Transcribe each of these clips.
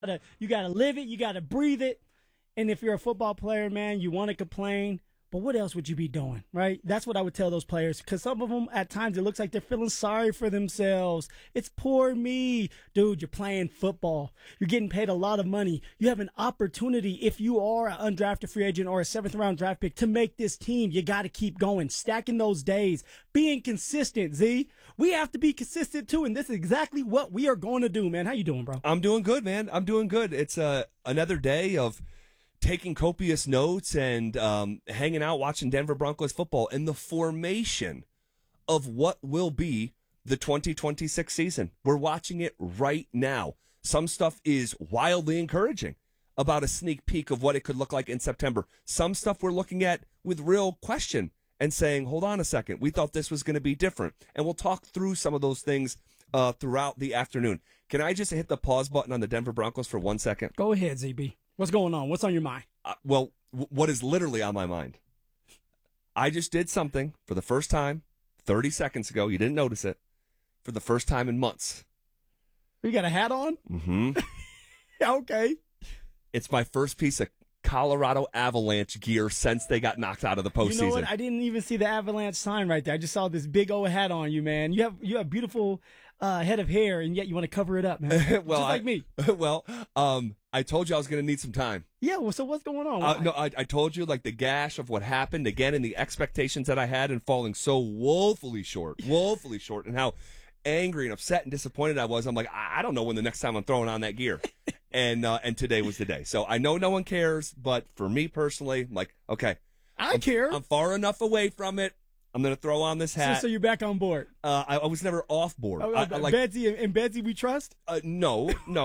You gotta live it. You gotta breathe it. And if you're a football player, man, you want to complain. But what else would you be doing, right? That's what I would tell those players. Because some of them, at times, it looks like they're feeling sorry for themselves. It's poor me. Dude, you're playing football. You're getting paid a lot of money. You have an opportunity, if you are an undrafted free agent or a seventh-round draft pick, to make this team. You got to keep going, stacking those days, being consistent, Z. We have to be consistent, too, and this is exactly what we are going to do, man. How you doing, bro? I'm doing good, man. I'm doing good. It's another day of taking copious notes and hanging out watching Denver Broncos football and the formation of what will be the 2026 season. We're watching it right now. Some stuff is wildly encouraging about a sneak peek of what it could look like in September. Some stuff we're looking at with real question and saying, hold on a second, we thought this was going to be different. And we'll talk through some of those things throughout the afternoon. Can I just hit the pause button on the Denver Broncos for 1 second? Go ahead, ZB. What's going on? What's on your mind? What is literally on my mind? I just did something for the first time 30 seconds ago. You didn't notice it. For the first time in months. You got a hat on? Mm-hmm. Okay. It's my first piece of Colorado Avalanche gear since they got knocked out of the postseason. You know what? I didn't even see the Avalanche sign right there. I just saw this big old hat on you, man. You have beautiful head of hair, and yet you want to cover it up, man. Well, just like me. Well, I told you I was going to need some time. Yeah, well, so what's going on? No, I told you, like, the gash of what happened again and the expectations that I had and falling so woefully short, and how angry and upset and disappointed I was. I'm like, I don't know when the next time I'm throwing on that gear. And today was the day. So I know no one cares, but for me personally, I'm like, okay. I care. I'm far enough away from it. I'm going to throw on this hat. So you're back on board. I was never off board. Betsy we trust? No.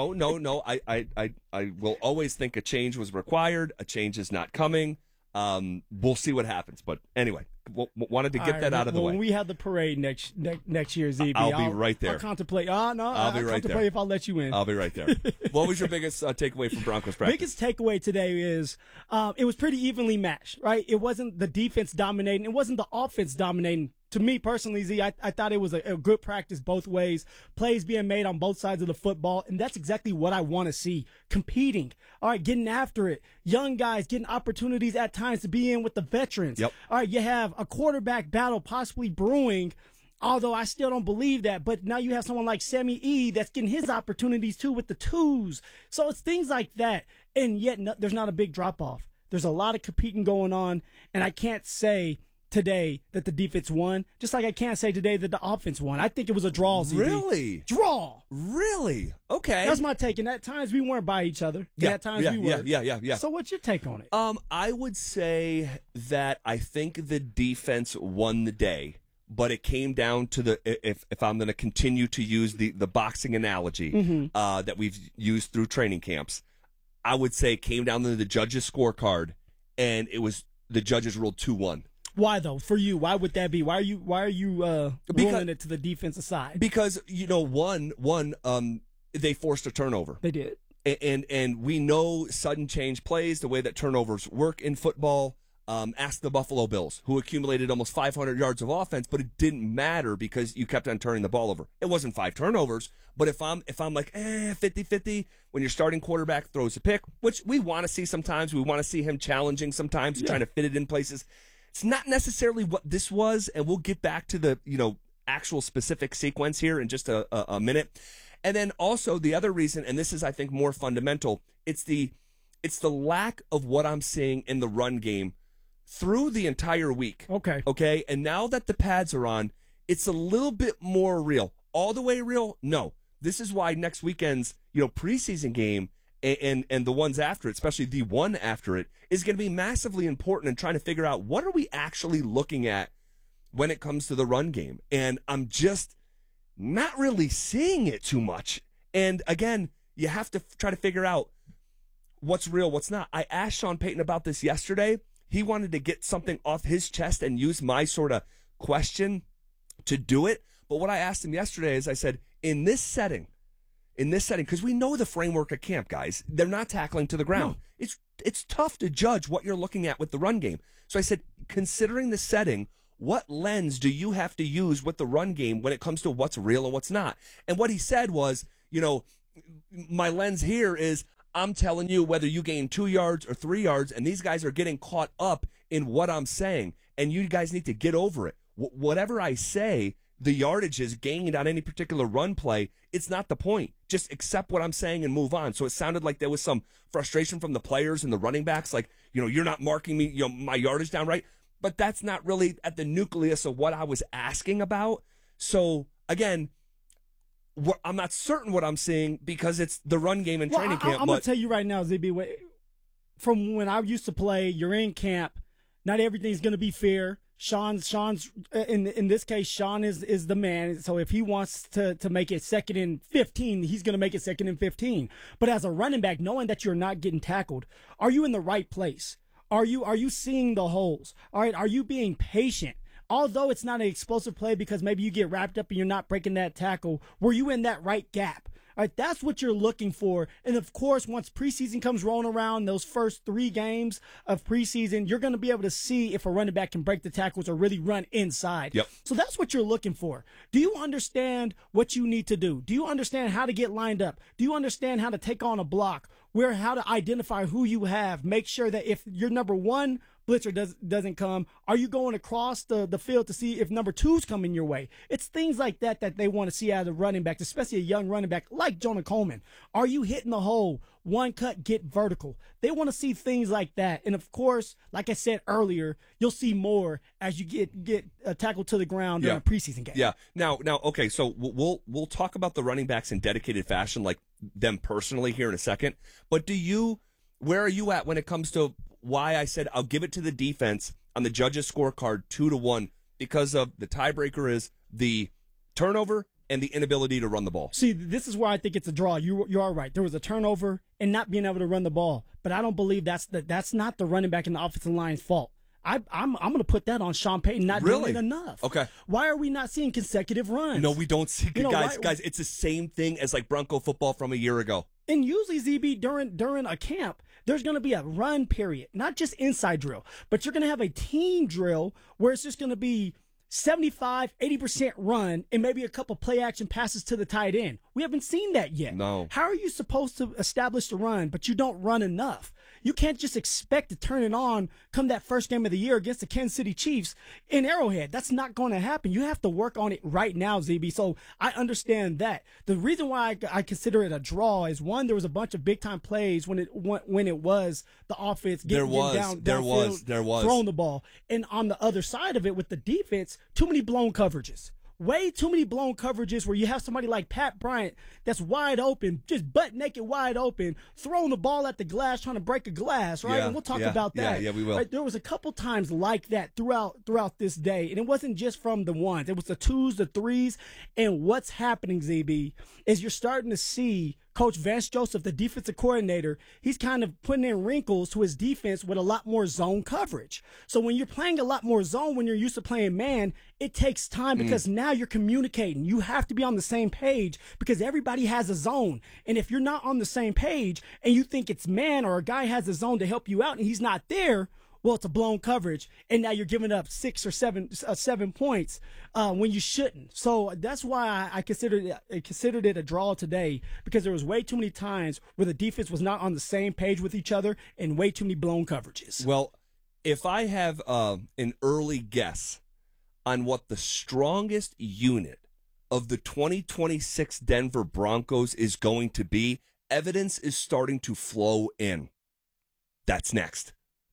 I will always think a change was required. A change is not coming. We'll see what happens. But anyway, wanted to get that out of the way. When we have the parade next year, ZB, I'll be right there. I'll contemplate. I'll be right contemplate there. if I'll let you in. I'll be right there. What was your biggest takeaway from Broncos practice? Biggest takeaway today is it was pretty evenly matched, right? It wasn't the defense dominating. It wasn't the offense dominating. To me personally, Z, I thought it was a good practice both ways. Plays being made on both sides of the football, and that's exactly what I want to see. Competing. All right, getting after it. Young guys getting opportunities at times to be in with the veterans. Yep. All right, you have a quarterback battle possibly brewing, although I still don't believe that. But now you have someone like Sammy E that's getting his opportunities too with the twos. So it's things like that, and yet there's not a big drop-off. There's a lot of competing going on, and I can't say today that the defense won, just like I can't say today that the offense won. I think it was a draw, ZB. Really? Draw. Really? Okay. That's my take. And at times we weren't by each other. Yeah, at times we were. Yeah. So what's your take on it? I would say that I think the defense won the day, but it came down to if I'm going to continue to use the boxing analogy that we've used through training camps, I would say it came down to the judges' scorecard, and it was the judges ruled 2-1. Why though? For you, why would that be? Why are you ruling it to the defensive side? Because one they forced a turnover. They did. And we know sudden change plays, the way that turnovers work in football. Ask the Buffalo Bills, who accumulated almost 500 yards of offense, but it didn't matter because you kept on turning the ball over. It wasn't 5 turnovers, but if I'm like 50-50, when your starting quarterback throws a pick, which we want to see sometimes, we want to see him challenging sometimes, trying to fit it in places. It's not necessarily what this was, and we'll get back to the actual specific sequence here in just a minute. And then also the other reason, and this is I think more fundamental, it's the lack of what I'm seeing in the run game through the entire week. Okay, and now that the pads are on, it's a little bit more real. All the way real? No. This is why next weekend's preseason game and the ones after it, especially the one after it, is going to be massively important in trying to figure out what are we actually looking at when it comes to the run game. And I'm just not really seeing it too much. And again, you have to try to figure out what's real, what's not. I asked Sean Payton about this yesterday. He wanted to get something off his chest and use my sort of question to do it. But what I asked him yesterday is I said, in this setting, because we know the framework of camp, guys, they're not tackling to the ground. No. It's tough to judge what you're looking at with the run game. So I said, considering the setting, what lens do you have to use with the run game when it comes to what's real and what's not? And what he said was, my lens here is I'm telling you whether you gain 2 yards or 3 yards, and these guys are getting caught up in what I'm saying, and you guys need to get over it. Whatever I say, the yardage is gained on any particular run play. It's not the point. Just accept what I'm saying and move on. So it sounded like there was some frustration from the players and the running backs, like, you're not marking me, my yardage down right. But that's not really at the nucleus of what I was asking about. So again, I'm not certain what I'm seeing because it's the run game in training camp. I'm going to tell you right now, ZB, from when I used to play, you're in camp. Not everything's going to be fair. Sean's in this case, Sean is the man. So if he wants to make it 2nd and 15, he's going to make it 2nd and 15. But as a running back, knowing that you're not getting tackled, are you in the right place? Are you seeing the holes? All right, are you being patient? Although it's not an explosive play because maybe you get wrapped up and you're not breaking that tackle, were you in that right gap? All right, that's what you're looking for. And, of course, once preseason comes rolling around, those first 3 games of preseason, you're going to be able to see if a running back can break the tackles or really run inside. Yep. So that's what you're looking for. Do you understand what you need to do? Do you understand how to get lined up? Do you understand how to take on a block? How to identify who you have? Make sure that if your number 1 blitzer doesn't come, are you going across the field to see if number 2's coming your way? It's things like that they want to see out of the running back, especially a young running back like Jonah Coleman. Are you hitting the hole? One cut, get vertical. They want to see things like that. And, of course, like I said earlier, you'll see more as you get tackled to the ground during a preseason game. Yeah. Now, okay, so we'll talk about the running backs in dedicated fashion, like them personally here in a second. But where are you at when it comes to why I said I'll give it to the defense on the judges' scorecard 2-1 because of the tiebreaker is the turnover and the inability to run the ball? See, this is where I think it's a draw. You are right. There was a turnover and not being able to run the ball, but I don't believe that's not the running back and the offensive line's fault. I'm going to put that on Sean Payton not doing it enough. Okay. Why are we not seeing consecutive runs? No, we don't see guys. It's the same thing as like Bronco football from a year ago. And usually, ZB, during a camp, there's going to be a run period, not just inside drill, but you're going to have a team drill where it's just going to be 75, 80% run and maybe a couple play action passes to the tight end. We haven't seen that yet. No. How are you supposed to establish the run, but you don't run enough? You can't just expect to turn it on come that first game of the year against the Kansas City Chiefs in Arrowhead. That's not going to happen. You have to work on it right now, ZB. So I understand that. The reason why I consider it a draw is, one, there was a bunch of big-time plays when it was the offense getting downfield, throwing the ball. And on the other side of it with the defense, too many blown coverages. Way too many blown coverages where you have somebody like Pat Bryant that's wide open, just butt naked wide open, throwing the ball at the glass, trying to break a glass, right? And we'll talk about that. Yeah, we will. Right? There was a couple times like that throughout this day, and it wasn't just from the ones. It was the 2s, the 3s, and what's happening, ZB, is you're starting to see Coach Vance Joseph, the defensive coordinator, he's kind of putting in wrinkles to his defense with a lot more zone coverage. So when you're playing a lot more zone, when you're used to playing man, it takes time because now you're communicating. You have to be on the same page because everybody has a zone. And if you're not on the same page and you think it's man or a guy has a zone to help you out and he's not there, well, it's a blown coverage, and now you're giving up 6 or 7 points when you shouldn't. So that's why I considered it a draw today, because there was way too many times where the defense was not on the same page with each other and way too many blown coverages. Well, if I have an early guess on what the strongest unit of the 2026 Denver Broncos is going to be, evidence is starting to flow in. That's next.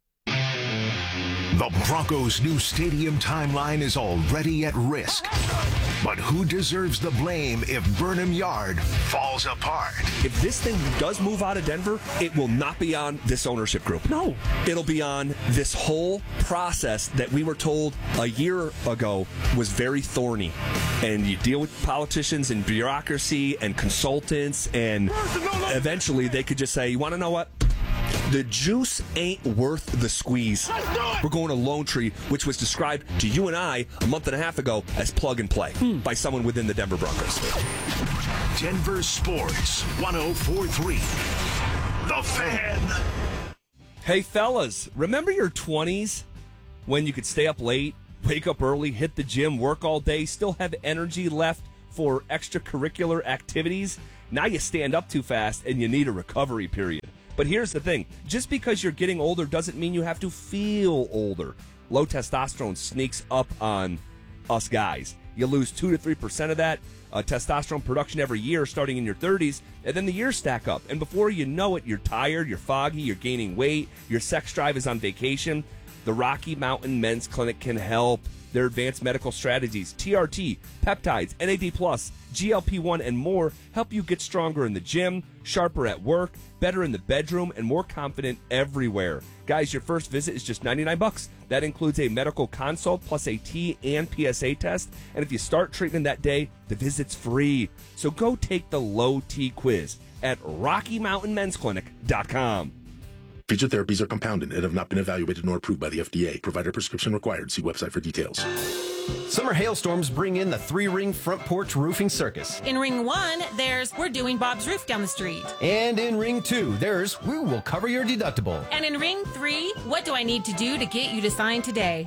The Broncos' new stadium timeline is already at risk. But who deserves the blame if Burnham Yard falls apart? If this thing does move out of Denver, it will not be on this ownership group. No. It'll be on this whole process that we were told a year ago was very thorny. And you deal with politicians and bureaucracy and consultants, and eventually they could just say, you want to know what? The juice ain't worth the squeeze. We're going to Lone Tree, which was described to you and I a month and a half ago as plug and play by someone within the Denver Broncos. Denver Sports 104.3. The Fan. Hey, fellas, remember your 20s when you could stay up late, wake up early, hit the gym, work all day, still have energy left for extracurricular activities? Now you stand up too fast and you need a recovery period. But here's the thing. Just because you're getting older doesn't mean you have to feel older. Low testosterone sneaks up on us guys. You lose 2 to 3% of that testosterone production every year starting in your 30s, and then the years stack up. And before you know it, you're tired, you're foggy, you're gaining weight, your sex drive is on vacation. The Rocky Mountain Men's Clinic can help. Their advanced medical strategies, TRT, peptides, NAD+, GLP-1, and more help you get stronger in the gym, sharper at work, better in the bedroom, and more confident everywhere. Guys, your first visit is just $99. That includes a medical consult plus a T and PSA test. And if you start treatment that day, the visit's free. So go take the low T quiz at RockyMountainMen'sClinic.com. Featured therapies are compounded and have not been evaluated nor approved by the FDA. Provider prescription required. See website for details. Summer hailstorms bring in the 3-ring front porch roofing circus. In Ring 1, there's We're Doing Bob's Roof down the street. And in Ring 2, there's We Will Cover Your Deductible. And in Ring 3, What Do I Need to Do to Get You to Sign Today?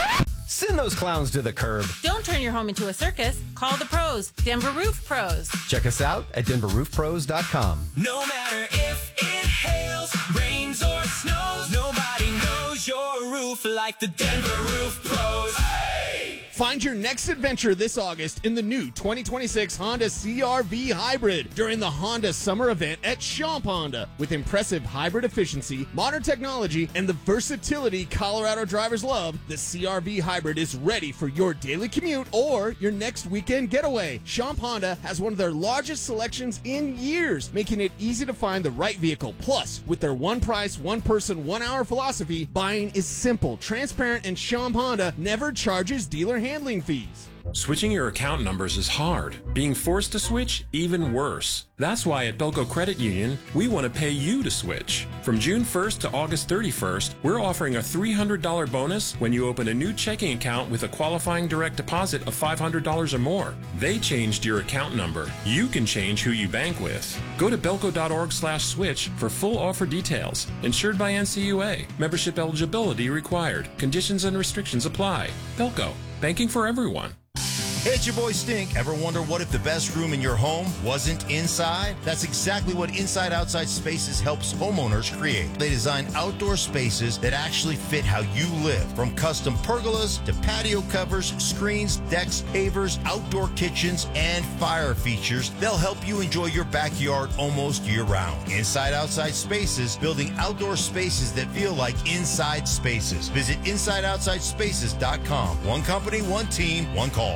Send those clowns to the curb. Don't turn your home into a circus. Call the pros, Denver Roof Pros. Check us out at denverroofpros.com. No matter if it hails, rains, or snows, nobody knows your roof like the Denver Roof Pros. Hey! Find your next adventure this August in the new 2026 Honda CR-V Hybrid during the Honda Summer Event at Champ Honda. With impressive hybrid efficiency, modern technology, and the versatility Colorado drivers love, the CR-V Hybrid is ready for your daily commute or your next weekend getaway. Champ Honda has one of their largest selections in years, making it easy to find the right vehicle. Plus, with their one price, one person, 1 hour philosophy, buying is simple, transparent, and Champ Honda never charges dealer handling fees. Switching your account numbers is hard. Being forced to switch, even worse. That's why at Belco Credit Union, we want to pay you to switch. From June 1st to August 31st, we're offering a $300 bonus when you open a new checking account with a qualifying direct deposit of $500 or more. They changed your account number. You can change who you bank with. Go to belco.org/switch for full offer details. Insured by NCUA. Membership eligibility required. Conditions and restrictions apply. Belco. Banking for everyone. Hey, it's your boy Stink. Ever wonder what if the best room in your home wasn't inside? That's exactly what Inside Outside Spaces helps homeowners create. They design outdoor spaces that actually fit how you live. From custom pergolas to patio covers, screens, decks, pavers, outdoor kitchens, and fire features, they'll help you enjoy your backyard almost year-round. Inside Outside Spaces, building outdoor spaces that feel like inside spaces. Visit InsideOutsideSpaces.com. One company, one team, one call.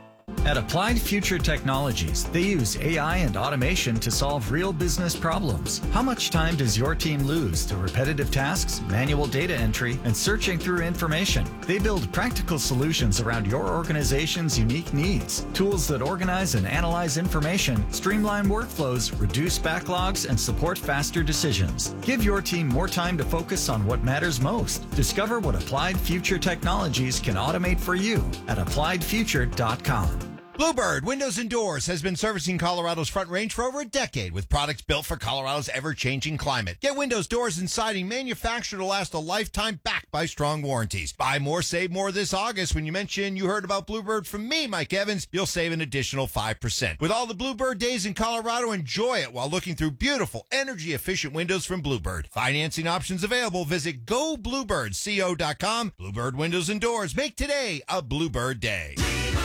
At Applied Future Technologies, they use AI and automation to solve real business problems. How much time does your team lose to repetitive tasks, manual data entry, and searching through information? They build practical solutions around your organization's unique needs. Tools that organize and analyze information, streamline workflows, reduce backlogs, and support faster decisions. Give your team more time to focus on what matters most. Discover what Applied Future Technologies can automate for you at appliedfuture.com. Bluebird Windows and Doors has been servicing Colorado's Front Range for over a decade with products built for Colorado's ever-changing climate. Get windows, doors, and siding manufactured to last a lifetime, backed by strong warranties. Buy more, save more this August. When you mention you heard about Bluebird from me, Mike Evans, you'll save an additional 5%. With all the Bluebird days in Colorado, enjoy it while looking through beautiful, energy-efficient windows from Bluebird. Financing options available. Visit GoBluebirdCO.com. Bluebird Windows and Doors. Make today a Bluebird day.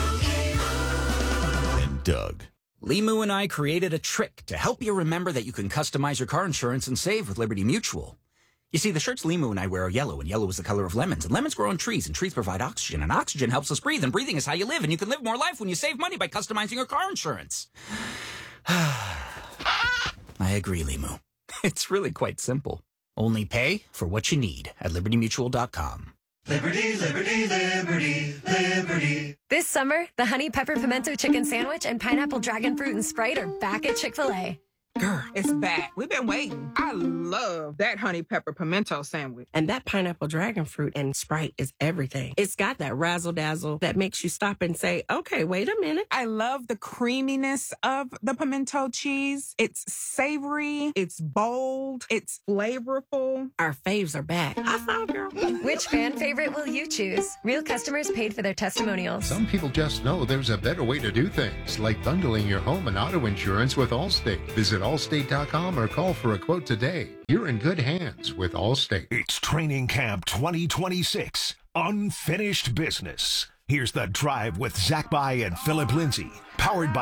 Doug. Limu and I created a trick to help you remember that you can customize your car insurance and save with Liberty Mutual. You see, the shirts Limu and I wear are yellow, and yellow is the color of lemons, and lemons grow on trees, and trees provide oxygen, and oxygen helps us breathe, and breathing is how you live, and you can live more life when you save money by customizing your car insurance. I agree, Limu. It's really quite simple. Only pay for what you need at libertymutual.com. Liberty, liberty, liberty, liberty. This summer, the Honey Pepper Pimento Chicken Sandwich and Pineapple Dragon Fruit and Sprite are back at Chick-fil-A. Girl, it's back. We've been waiting. I love that honey pepper pimento sandwich. And that pineapple dragon fruit and Sprite is everything. It's got that razzle dazzle that makes you stop and say, okay, wait a minute. I love the creaminess of the pimento cheese. It's savory. It's bold. It's flavorful. Our faves are back. I saw, girl. Which fan favorite will you choose? Real customers paid for their testimonials. Some people just know there's a better way to do things, like bundling your home and auto insurance with Allstate. Visit Allstate.com or call for a quote today. You're in good hands with Allstate. It's Training Camp 2026, Unfinished Business. Here's The Drive with Zach By and Philip Lindsay, powered by